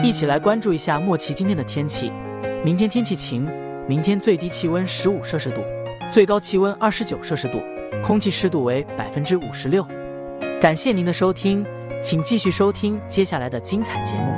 一起来关注一下莫奇今天的天气。明天天气晴，明天最低气温15摄氏度，最高气温29摄氏度，空气湿度为56%。感谢您的收听，请继续收听接下来的精彩节目。